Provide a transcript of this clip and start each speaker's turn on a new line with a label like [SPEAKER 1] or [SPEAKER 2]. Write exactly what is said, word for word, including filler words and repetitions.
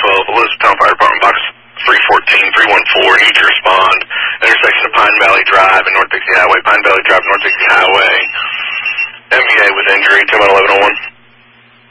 [SPEAKER 1] twelve, Elizabethtown Fire Department, box three fourteen, three one four, need to respond. Intersection of Pine Valley Drive and North Dixie Highway, Pine Valley Drive, North Dixie Highway. M V A with injury, ten eleven oh one.